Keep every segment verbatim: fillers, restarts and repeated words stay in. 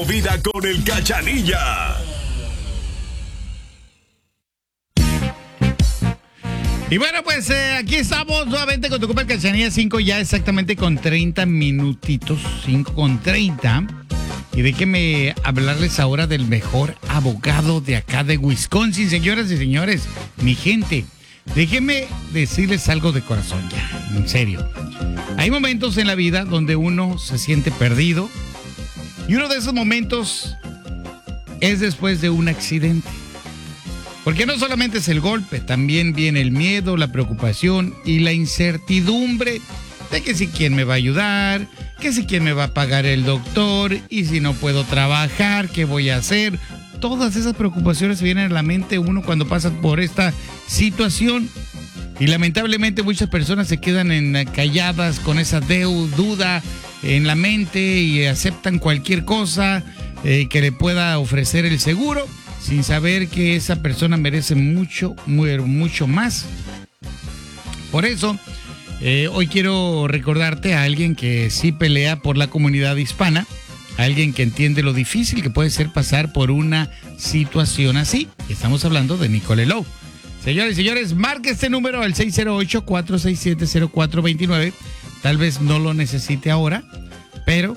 Vida con el Cachanilla. Y bueno, pues eh, aquí estamos nuevamente con tu compa el Cachanilla, cinco ya exactamente con treinta minutitos, cinco con treinta. Y déjenme hablarles ahora del mejor abogado de acá de Wisconsin, señoras y señores, mi gente. Déjenme decirles algo de corazón ya, en serio. Hay momentos en la vida donde uno se siente perdido y uno de esos momentos es después de un accidente. Porque no solamente es el golpe, también viene el miedo, la preocupación y la incertidumbre de que si quién me va a ayudar, que si quién me va a pagar el doctor y si no puedo trabajar, ¿qué voy a hacer? Todas esas preocupaciones se vienen a la mente uno cuando pasa por esta situación. Y lamentablemente muchas personas se quedan en, calladas con esa deuda, duda en la mente y aceptan cualquier cosa eh, que le pueda ofrecer el seguro, sin saber que esa persona merece mucho, muy, mucho más. Por eso, eh, hoy quiero recordarte a alguien que sí pelea por la comunidad hispana, a alguien que entiende lo difícil que puede ser pasar por una situación así. Estamos hablando de Nicole Lowe. Señores y señores, marque este número al seis cero ocho, cuatro seis siete, cero cuatro dos nueve. Tal vez no lo necesite ahora, pero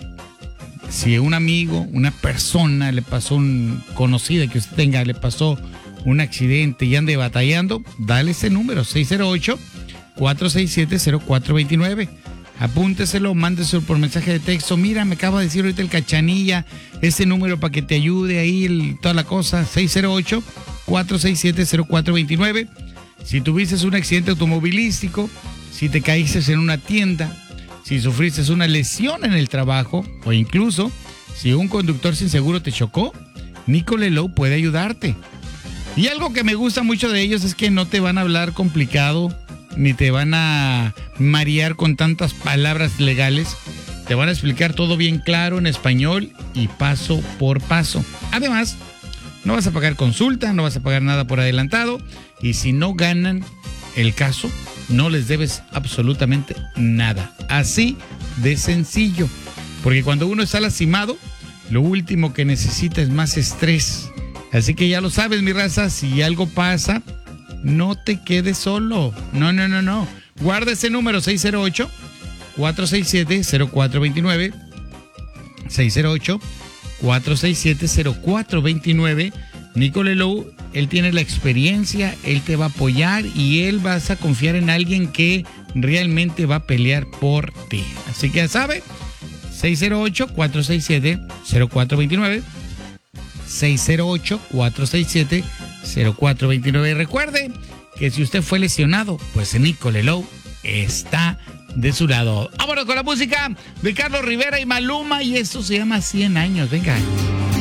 si un amigo, una persona le pasó, un conocida que usted tenga, le pasó un accidente y ande batallando, dale ese número, seis cero ocho, cuatro seis siete, cero cuatro dos nueve. Apúnteselo, mándeselo por mensaje de texto. Mira, me acaba de decir ahorita el Cachanilla, ese número para que te ayude ahí, el, toda la cosa, seis cero ocho, cuatro seis siete, cero cuatro dos nueve. Si tuviste un accidente automovilístico, si te caíste en una tienda, si sufriste una lesión en el trabajo o incluso si un conductor sin seguro te chocó, Nicole Lowe puede ayudarte. Y algo que me gusta mucho de ellos es que no te van a hablar complicado ni te van a marear con tantas palabras legales. Te van a explicar todo bien claro en español y paso por paso. Además, no vas a pagar consulta, no vas a pagar nada por adelantado y si no ganan el caso, no les debes absolutamente nada. Así de sencillo. Porque cuando uno está lastimado, lo último que necesita es más estrés. Así que ya lo sabes, mi raza, si algo pasa, no te quedes solo. No, no, no, no. Guarda ese número, seis cero ocho, cuatro seis siete, cero cuatro dos nueve. seis cero ocho, cuatro seis siete, cero cuatro dos nueve. Nicole Lowe, él tiene la experiencia, él te va a apoyar y él vas a confiar en alguien que realmente va a pelear por ti. Así que ya sabe, seis cero ocho, cuatro seis siete, cero cuatro dos nueve, seis cero ocho, cuatro seis siete, cero cuatro dos nueve. Recuerde que si usted fue lesionado, pues Nicole Lowe está de su lado. Vámonos con la música de Carlos Rivera y Maluma y esto se llama cien años. Venga.